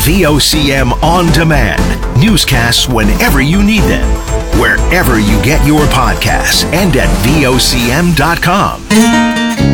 VOCM On Demand. Newscasts whenever you need them. Wherever you get your podcasts and at VOCM.com.